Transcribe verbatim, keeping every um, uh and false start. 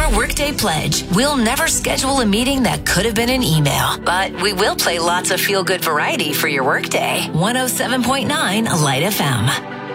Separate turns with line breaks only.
your Workday Pledge. We'll never schedule a meeting that could have been an email, but we will play lots of feel-good variety for your workday. one oh seven point nine Light F M.